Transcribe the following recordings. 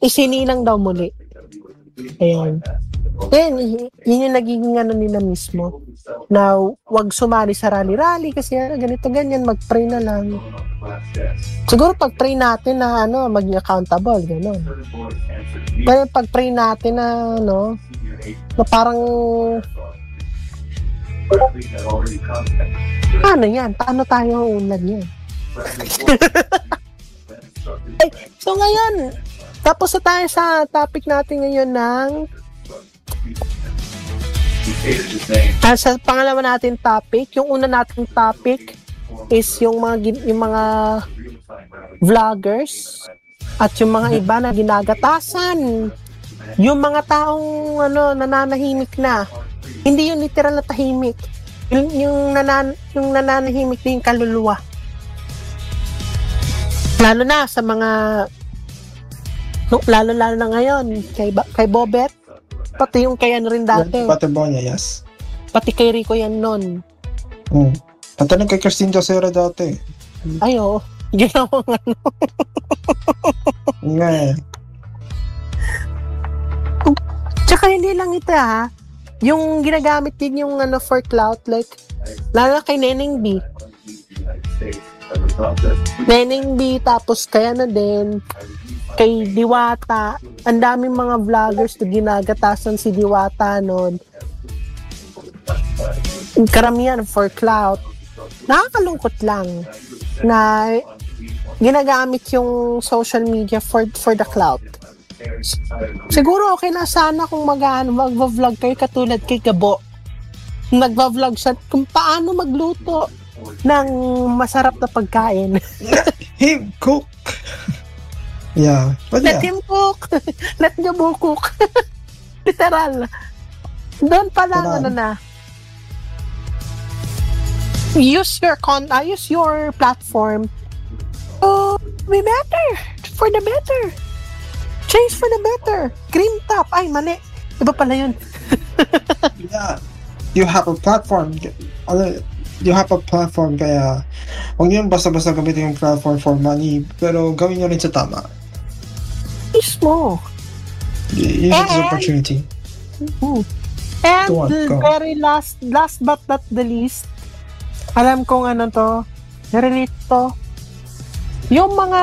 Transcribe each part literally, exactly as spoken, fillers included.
isininang daw muli. Ayan. Then, yun yung nagiging ano nila mismo. Na wag sumali sa rally-rally kasi ah, ganito ganyan, mag-pray na lang. Siguro pag-pray natin na ano, maging accountable, gano'n. Pero pag-pray natin na ano, na parang ano yan? Paano tayo unlad yan? Ay, so ngayon, tapos na tayo sa topic natin ngayon ng ah, sa pangalawa natin topic, yung una nating topic is yung mga yung mga vloggers at yung mga iba na ginagatasan. Yung mga taong ano nananahimik na. Hindi yung literal na tahimik. Yung, yung, nanan, yung nananahimik din kaluluwa. Lalo na sa mga lalo-lalo na ngayon kay, kay Bobet, pati yung kay ano rin dati. Pati Bonya, yes. Pati kay Rico yan nun. Hmm. Pati na kay Christine Josera dati. Ay, oo. Ginawang ano. Nga eh. Tsaka hindi lang ito ha. Yung ginagamit din yung ano for clout, like, lalo na kay Neneng B. Neneng B, tapos kaya na din, kay Diwata. Ang daming mga vloggers na ginagatasan si Diwata nun. Karamihan for clout. Nakakalungkot lang na ginagamit yung social media for for the clout. Siguro okay na sana kung mag-ano, mag-vlog kayo katulad kay Gabo. Nag-vlog siya kung paano magluto ng masarap na pagkain. Him cook. Yeah. But Let yeah. him cook. Let Gabo cook. Literal. Doon pa lang ano na. Use your con uh, use your platform to be better. For the better. Change for the better. Cream top. Ay, mali. Iba pala yun. Yeah. You have a platform. You have a platform kaya huwag nyo yung basta-basta gamitin yung platform for money pero gawin nyo rin sa tama. Mismo. You have this opportunity. Mm-hmm. And Go on, the go. very last, last but not the least, alam kong ano to, relate to, yung mga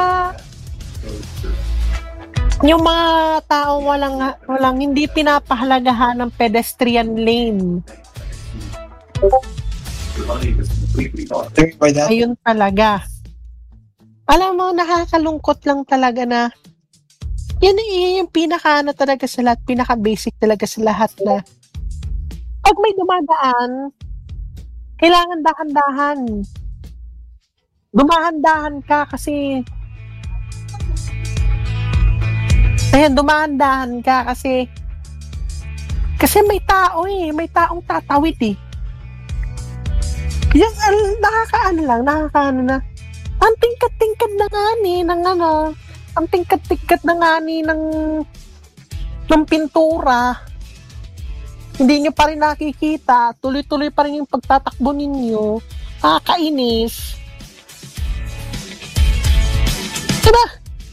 yung mga tao walang walang hindi pinapahalagahan ng pedestrian lane. By that? Ayun talaga. Alam mo, nakakalungkot lang talaga na yun, yun yung pinaka ano talaga sa lahat, pinaka basic talaga sa lahat na pag may dumadaan, kailangan dahan-dahan. Dumahan-dahan ka kasi ayan, dumahan-dahan ka kasi kasi may tao eh, may taong tatawid eh. Yung al- nakakaano lang, nakakaano na ang tingkat-tingkat na nga ni ng ano, ang tingkat-tingkat na nga ni ng ng pintura. Hindi nyo pa rin nakikita, tuloy-tuloy pa rin yung pagtatakbo ninyo. Nakakainis. Diba?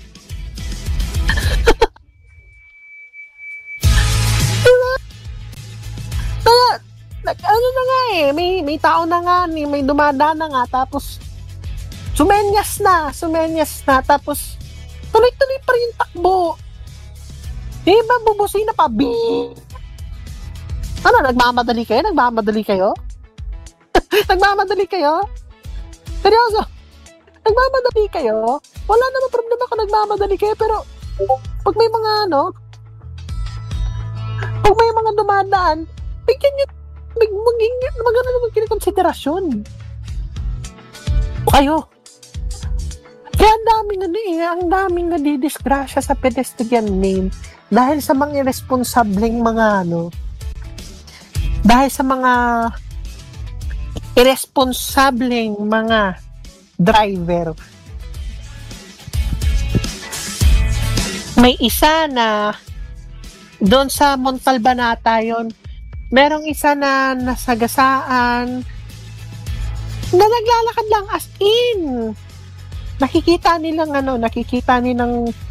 diba? Kaya, like, ano na nga eh, may, may tao na nga, ni, may dumadaan na nga, tapos sumenyas na, sumenyas na, tapos tuloy-tuloy pa rin yung takbo. Diba, bubusin na pa, beep. Ano, nagmamadali kayo? Nagmamadali kayo? nagmamadali kayo? Seryoso? Nagmamadali kayo? Wala naman problema kung nagmamadali kayo, pero pag may mga ano, pag may mga dumadaan, bigyan nyo, mag, maging, magano naman kinikonsiderasyon. Kayo. Kaya ang daming ano eh, ang daming nadidisgrasya sa pedestrian lane dahil sa mga irresponsableng mga ano, dahil sa mga irresponsableng mga driver. May isa na doon sa Montalbanata yon, merong isa na nasagasaan na naglalakad lang as in. Nakikita nilang ano, nakikita nilang